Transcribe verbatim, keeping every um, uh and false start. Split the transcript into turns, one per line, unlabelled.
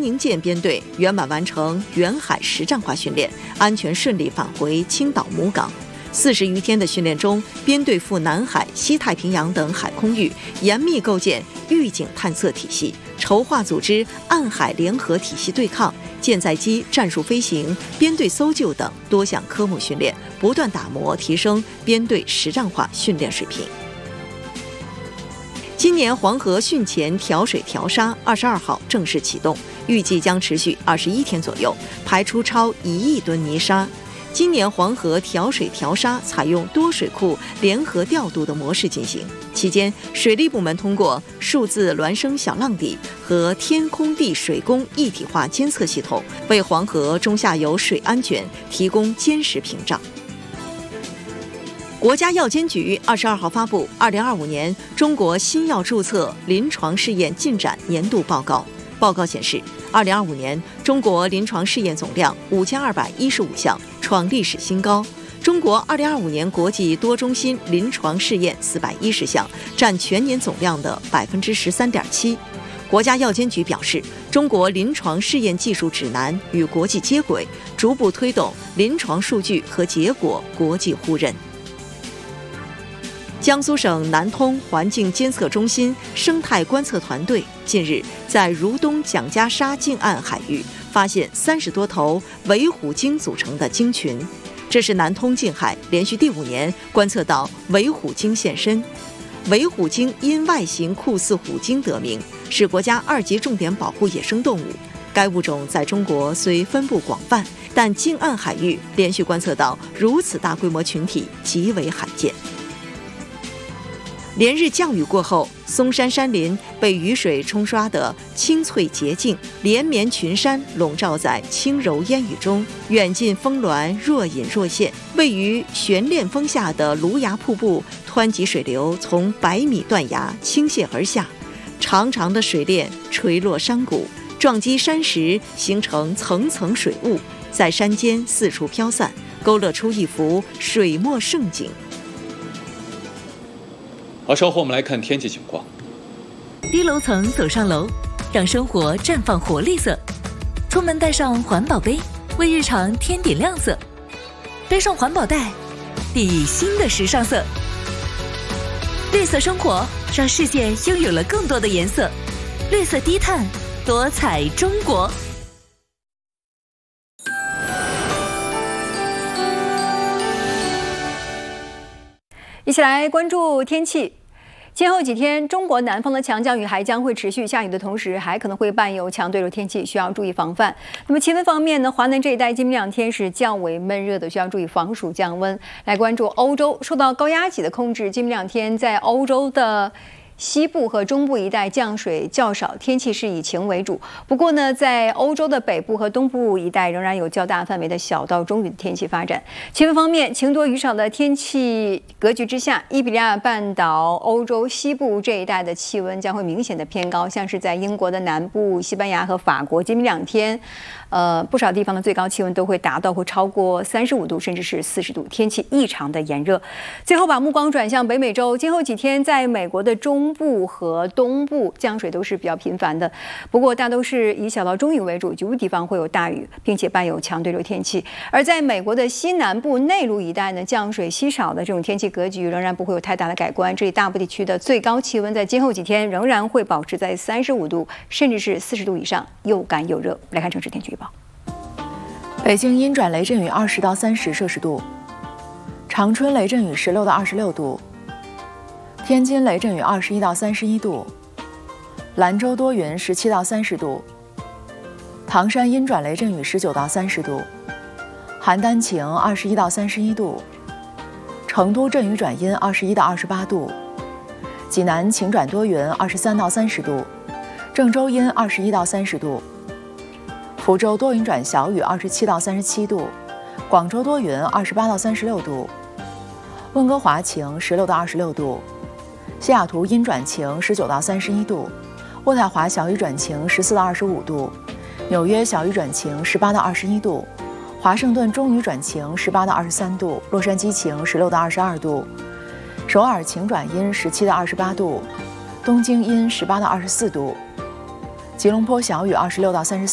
宁舰编队圆满完成远海实战化训练，安全顺利返回青岛母港。四十余天的训练中，编队赴南海、西太平洋等海空域，严密构建预警探测体系，筹划组织暗海联合体系对抗、舰载机战术飞行、编队搜救等多项科目训练，不断打磨提升编队实战化训练水平。今年黄河汛前调水调沙二十二号正式启动，预计将持续二十一天左右，排出超一亿吨泥沙。今年黄河调水调沙采用多水库联合调度的模式进行，期间水利部门通过数字孪生小浪底和天空地水工一体化监测系统，为黄河中下游水安全提供坚实屏障。国家药监局二十二号发布二零二五年中国新药注册临床试验进展年度报告。报告显示，二零二五年中国临床试验总量五千二百一十五项，创历史新高。中国二零二五年国际多中心临床试验四百一十项，占全年总量的百分之十三点七。国家药监局表示，中国临床试验技术指南与国际接轨，逐步推动临床数据和结果国际互认。江苏省南通环境监测中心生态观测团队近日在如东蒋家沙近岸海域发现三十多头尾虎鲸组成的鲸群，这是南通近海连续第五年观测到尾虎鲸现身。尾虎鲸因外形酷似虎鲸得名，是国家二级重点保护野生动物。该物种在中国虽分布广泛，但近岸海域连续观测到如此大规模群体极为罕见。连日降雨过后，嵩山山林被雨水冲刷得青翠洁净，连绵群山笼罩在轻柔烟雨中，远近峰峦若隐若现。位于悬链峰下的芦芽瀑布湍急水流从百米断崖倾泻而下，长长的水链垂落山谷，撞击山石形成层层水雾，在山间四处飘散，勾勒出一幅水墨胜景。
好，稍后我们来看天气情况。
低楼层走上楼，让生活绽放活力色。出门带上环保杯，为日常添点亮色。背上环保袋，递新的时尚色。绿色生活，让世界拥有了更多的颜色。绿色低碳，多彩中国。
一起来关注天气。今后几天，中国南方的强降雨还将会持续，下雨的同时还可能会伴有强对流天气，需要注意防范。那么气温方面呢，华南这一带今明两天是较为闷热的，需要注意防暑降温。来关注欧洲，受到高压脊的控制，今明两天在欧洲的西部和中部一带降水较少，天气是以晴为主。不过呢，在欧洲的北部和东部一带仍然有较大范围的小到中雨的天气发展。气温方面，晴多雨少的天气格局之下，伊比利亚半岛、欧洲西部这一带的气温将会明显的偏高，像是在英国的南部、西班牙和法国，今明两天，呃，不少地方的最高气温都会达到或超过三十五度，甚至是四十度，天气异常的炎热。最后把目光转向北美洲，今后几天在美国的中部和东部降水都是比较频繁的，不过大都是以小到中雨为主，局部地方会有大雨，并且伴有强对流天气。而在美国的西南部内陆一带呢，降水稀少的这种天气格局仍然不会有太大的改观，这里大部地区的最高气温在今后几天仍然会保持在三十五度，甚至是四十度以上，又干又热。来看城市天气预报。
北京阴转雷阵雨二十到三十摄氏度，长春雷阵雨十六到二十六度，天津雷阵雨二十一到三十一度，兰州多云十七到三十度，唐山阴转雷阵雨十九到三十度，邯郸晴二十一到三十一度，成都阵雨转阴二十一到二十八度，济南晴转多云二十三到三十度，郑州阴二十一到三十度，福州多云转小雨二十七到三十七度，广州多云二十八到三十六度，温哥华晴十六到二十六度，西雅图阴转晴十九到三十一度，渥太华小雨转晴十四到二十五度，纽约小雨转晴十八到二十一度，华盛顿中雨转晴十八到二十三度，洛杉矶晴十六到二十二度，首尔晴转阴十七到二十八度，东京阴十八到二十四度，吉隆坡小雨二十六到三十四